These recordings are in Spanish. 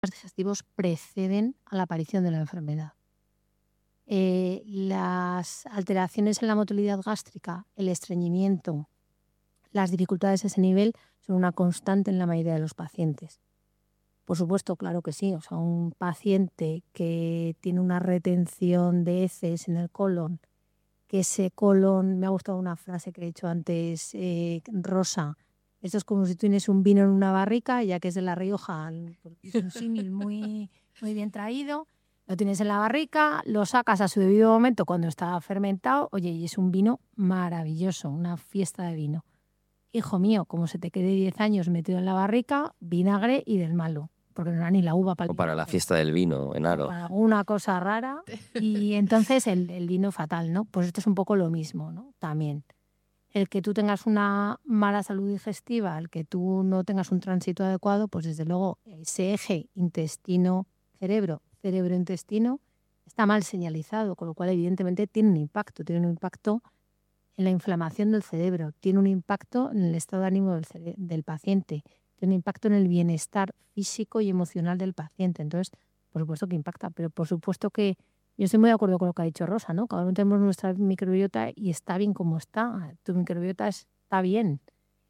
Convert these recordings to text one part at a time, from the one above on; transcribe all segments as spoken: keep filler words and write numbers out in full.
digestivos preceden a la aparición de la enfermedad. Eh, las alteraciones en la motilidad gástrica, el estreñimiento, las dificultades a ese nivel son una constante en la mayoría de los pacientes. Por supuesto, claro que sí. O sea, un paciente que tiene una retención de heces en el colon, que ese colon, me ha gustado una frase que he dicho antes, eh, Rosa, esto es como si tienes un vino en una barrica, ya que es de La Rioja, es un símil muy, muy bien traído, lo tienes en la barrica, lo sacas a su debido momento cuando está fermentado, oye, y es un vino maravilloso, una fiesta de vino. Hijo mío, como se te quede diez años metido en la barrica, vinagre y del malo, porque no era ni la uva para el O para la fiesta del vino en Aro. para alguna cosa rara, y entonces el, el vino fatal, ¿no? Pues esto es un poco lo mismo, ¿no? También. El que tú tengas una mala salud digestiva, el que tú no tengas un tránsito adecuado, pues desde luego ese eje intestino-cerebro, cerebro-intestino, está mal señalizado, con lo cual evidentemente tiene un impacto, tiene un impacto en la inflamación del cerebro, tiene un impacto en el estado de ánimo del, cere- del paciente, tiene un impacto en el bienestar físico y emocional del paciente. Entonces, por supuesto que impacta, pero por supuesto que yo estoy muy de acuerdo con lo que ha dicho Rosa, ¿no? Cada uno tenemos nuestra microbiota y está bien como está. Tu microbiota está bien.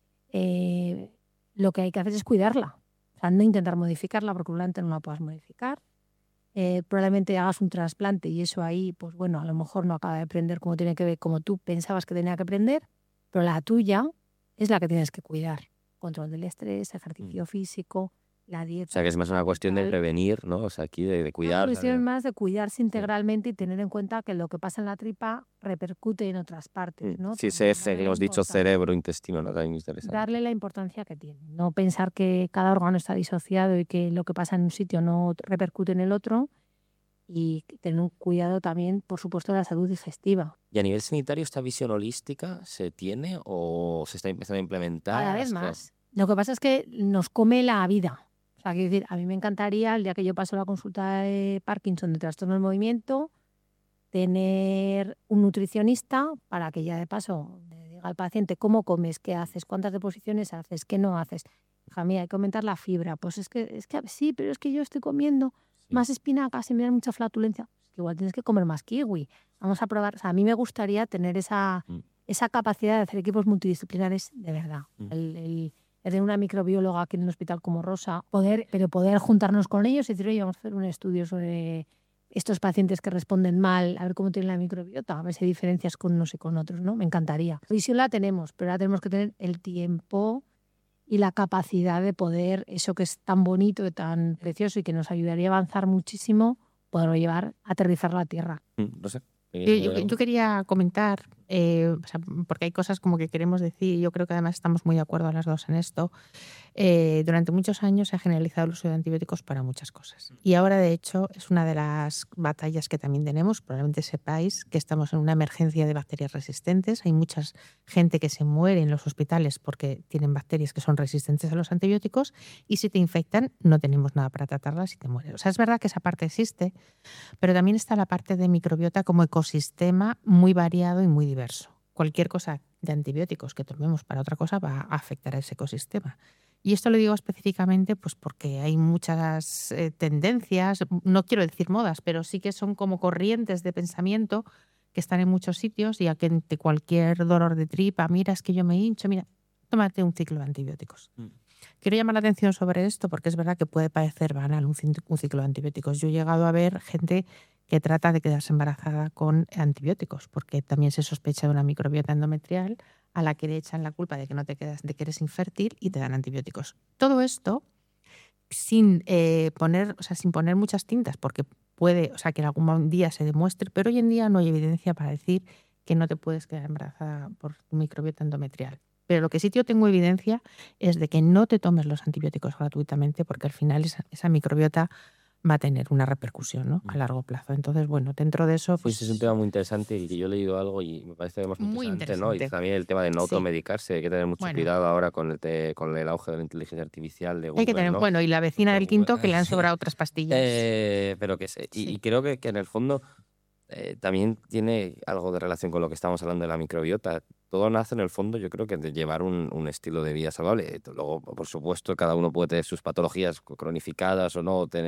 Eh, lo que hay que hacer es cuidarla. O sea, no intentar modificarla porque probablemente no la puedas modificar. Eh, probablemente hagas un trasplante y eso ahí, pues bueno, a lo mejor no acaba de aprender como tiene que ver, como tú pensabas que tenía que aprender, pero la tuya es la que tienes que cuidar. Control del estrés, ejercicio Mm. físico, la dieta. O sea, que es más una cuestión de tal. prevenir, ¿no? O sea, aquí de, de Una cuidar. cuestión ¿sabes? más de cuidarse integralmente y tener en cuenta que lo que pasa en la tripa repercute en otras partes, Mm. ¿no? Sí, También ese F, darle que la hemos dicho importancia. cerebro, intestino, ¿no? También interesante. Darle la importancia que tiene. No pensar que cada órgano está disociado y que lo que pasa en un sitio no repercute en el otro, y tener un cuidado también, por supuesto, de la salud digestiva. ¿Y a nivel sanitario esta visión holística se tiene o se está empezando a implementar? Cada vez Es que- más. Lo que pasa es que nos come la vida. O sea, quiero decir, a mí me encantaría, el día que yo paso la consulta de Parkinson de trastorno del movimiento, tener un nutricionista para que ya de paso le diga al paciente cómo comes, qué haces, cuántas deposiciones haces, qué no haces. Hija mía, hay que aumentar la fibra. Pues es que, es que sí, pero es que yo estoy comiendo Sí. más espinacas y me da mucha flatulencia. Es que igual tienes que comer más kiwi. Vamos a probar. O sea, a mí me gustaría tener esa, Mm. esa capacidad de hacer equipos multidisciplinares de verdad. Mm. El, el- el de una microbióloga aquí en un hospital como Rosa, poder, pero poder juntarnos con ellos y decir, oye, vamos a hacer un estudio sobre estos pacientes que responden mal, a ver cómo tienen la microbiota, a ver si hay diferencias con unos y con otros, ¿no? Me encantaría. La visión la tenemos, pero ahora tenemos que tener el tiempo y la capacidad de poder, eso que es tan bonito y tan precioso y que nos ayudaría a avanzar muchísimo, poderlo llevar, aterrizar a la tierra. Mm, No sé. Yo, yo- yo quería comentar, eh, o sea, porque hay cosas como que queremos decir, y yo creo que además estamos muy de acuerdo las dos en esto. Eh, durante muchos años se ha generalizado el uso de antibióticos para muchas cosas. Y ahora, de hecho, es una de las batallas que también tenemos. Probablemente sepáis que estamos en una emergencia de bacterias resistentes. Hay mucha gente que se muere en los hospitales porque tienen bacterias que son resistentes a los antibióticos y si te infectan no tenemos nada para tratarlas y te mueres. O sea, es verdad que esa parte existe, pero también está la parte de microbiota como ecosistema muy variado y muy diverso. Cualquier cosa de antibióticos que tomemos para otra cosa va a afectar a ese ecosistema. Y esto lo digo específicamente pues porque hay muchas eh, tendencias, no quiero decir modas, pero sí que son como corrientes de pensamiento que están en muchos sitios y a que ante cualquier dolor de tripa, mira, es que yo me hincho, mira, tómate un ciclo de antibióticos. Mm. Quiero llamar la atención sobre esto porque es verdad que puede parecer banal un, un ciclo de antibióticos. Yo he llegado a ver gente que trata de quedarse embarazada con antibióticos porque también se sospecha de una microbiota endometrial a la que le echan la culpa de que no te quedas, de que eres infértil y te dan antibióticos. Todo esto sin eh, poner, o sea, sin poner muchas tintas, porque puede, o sea, que en algún día se demuestre, pero hoy en día no hay evidencia para decir que no te puedes quedar embarazada por tu microbiota endometrial. Pero lo que sí yo tengo evidencia es de que no te tomes los antibióticos gratuitamente, porque al final esa, esa microbiota va a tener una repercusión, ¿no? A largo plazo. Entonces, bueno, dentro de eso... Pues Pues, es un tema muy interesante y que yo he leído algo y me parece además muy, muy interesante, ¿no? Y interesante. también el tema de no Sí. automedicarse, hay que tener mucho Bueno. cuidado ahora con el, te- con el auge de la inteligencia artificial de Google, Hay que tener, ¿no? bueno, y la vecina Porque del quinto Google- que le han sí. sobrado otras pastillas. Eh, pero que sé, y, Sí. y creo que, que en el fondo eh, también tiene algo de relación con lo que estamos hablando de la microbiota. Todo nace en el fondo, yo creo que de llevar un, un estilo de vida saludable. Luego, por supuesto, cada uno puede tener sus patologías cronificadas o no, tener